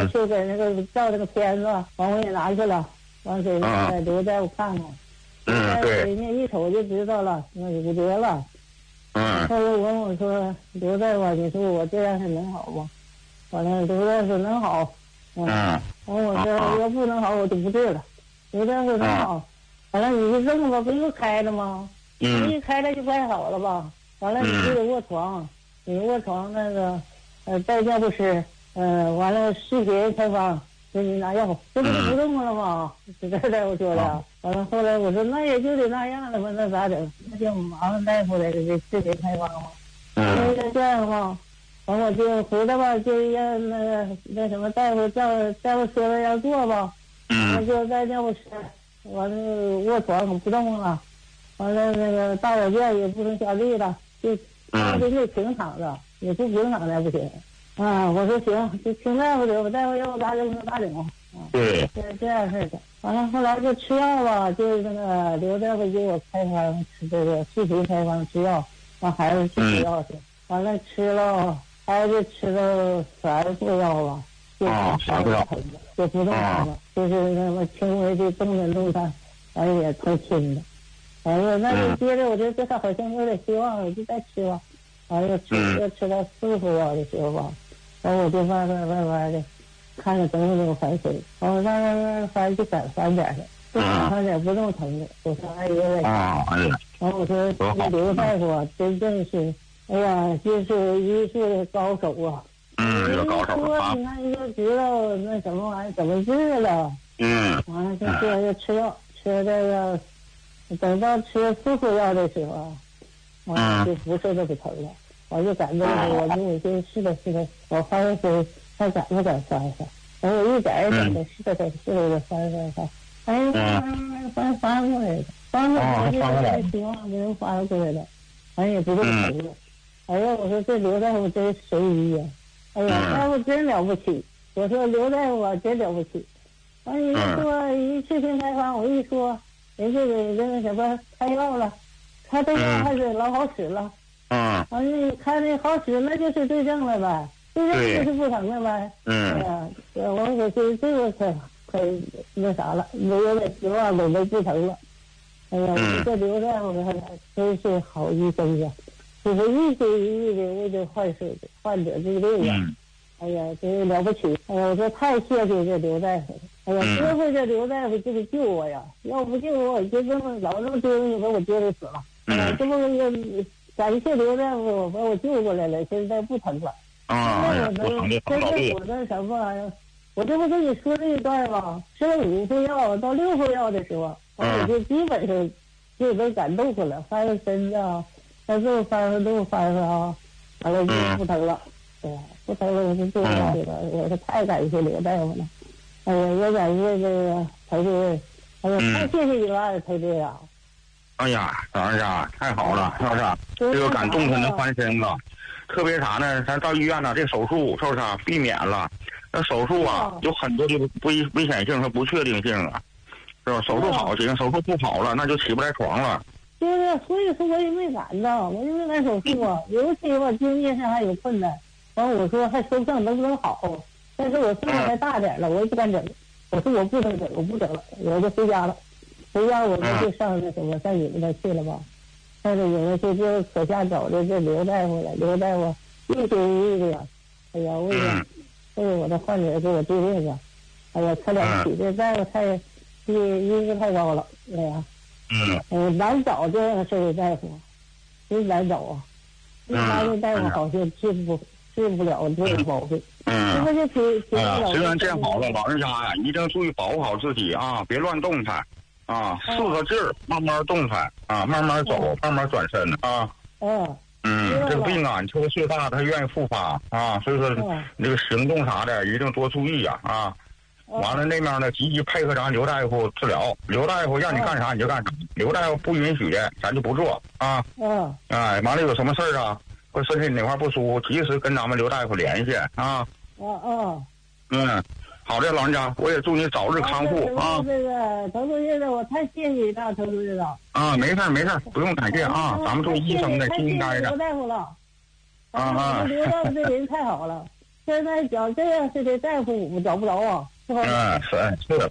就给那个照这个片子，完我也拿去了，完给那个刘大夫看看， 对， 人家一瞅就知道了，那骨折了。他就问我说：“刘大夫，你说我这样是能好吗？”完了，刘大夫能好。完我说要不能好，我就不治了。刘大夫能好。完了，你就这么吧，不就开了吗？你一开了就快好了吧？完了，你就得卧床，你卧床那个，带药不吃，完了视频开方给你拿药，这不就不动了吗？这大夫说的。完了，后来我说那也就得那样了吧，那咋整？那就麻烦大夫来这视频开方嘛。那这样吧，完我就回来吧，就让那什么大夫说的要做吧，我就在药不吃，完了卧床不动了。完了，那个大小便也不能下地了，就平躺着，也不平躺着不行。我说行，就听大夫的，我大夫要我咋整就咋整。 对， 这样式的。完了后来就吃药吧，就是那个刘大夫给我开方吃这个视频开方吃药，完孩子去吃药去。完了吃了，孩子吃了3副药吧，就不动了，就是那么轻微的动弹动弹，完了也疼轻的。完了，那就接着我就对他好像有点希望，我就再吃吧。完了吃到4副药的时候吧，完我就慢慢的看着等那个反水，完了慢慢翻就改3点了，就改3点不动疼的，我说还有点完我说这刘大夫啊，真正是，哎呀，就是医术的高手啊。 有高手啊。 你看就知道那什么玩意怎么治了。完了就吃药，吃这个。等到吃4副药的时候，就不受这个疼了。我就感觉我就是的，我发现是他敢不敢翻翻？我一点一点的试的翻。翻过来的，翻过来的，希望没人翻过来的，反正也不动疼了。哎呀，我说这刘大夫真神医呀！哎呀，大夫真了不起！我说刘大夫啊，真了不起！完一说一视频开方，我一说。人家给那什么开药了，他这药还是老好使了。完了看那好使，那就是对症了呗，对症就是不疼了呗。我觉这个可那啥了，有点希望都没不疼了。哎呀，这刘大夫真是好医生呀，就是一心一意的为这患者治病呀。哎呀，真了不起！哎呀，我说太谢谢这刘大夫了。哎呀，多亏这刘大夫这个救我呀，要不救我，我就这么老这么丢人，把我丢人死了。哎呀，这么感谢刘大夫把我救过来了，现在不疼了。现在我那什么玩意儿，我这不跟你说这一段吗？吃了5副药到6副药的时候，我就基本上就能感动过了，翻个身子啊，再这么翻啊，完了就不疼了。哎呀，不疼了，我就做下去了。我是太感谢刘大夫了。哎呀，也感谢这个裴队，哎呀，太谢谢你了，裴队啊！ 哎呀，老人家太好了，是不是？这个感动他能翻身了，特别啥呢？咱到医院呢，这手术是不是避免了？那手术啊，有很多的危险性和不确定性啊，是吧？手术好行，手术不好了，那就起不来床了。 对对，所以说我也没敢呢，我也没敢手术啊，尤其吧经济上还有困难，完我说还说不上能不能好。但是我岁数还大点了，我也不敢整。我说我不能整，我不整了，我就回家了。回家我们就上那什么上你们那去了吧。上你们去就可下找着这刘大夫了。刘大夫一心一意的呀，哎呀，为了我的患者给我治病啊，哎呀，可了不起，这大夫太医术太高了，哎呀，难找这样事的大夫，真难找啊。一般的大夫好像治不了这个毛病。 虽然见好了，老人家呀，一定注意保护好自己啊，别乱动弹啊，适可劲儿，慢慢动弹啊，慢慢走，慢慢转身啊。这个病啊，你说岁大，他愿意复发啊，所以说这个行动啥的一定多注意呀啊。完了那面呢，积极配合咱刘大夫治疗，刘大夫让你干啥你就干啥，刘大夫不允许的咱就不做啊。完了有什么事儿啊？或身体哪块不舒服，及时跟咱们刘大夫联系啊。好的，老人家，我也祝你早日康复啊。 这个头头日的，我太谢谢你了，头头日的。 没事，不用感谢啊，咱们做医生的就应该的。 刘大夫了。刘大夫这人太好了。 现在找这样式的大夫我找不着啊。 是。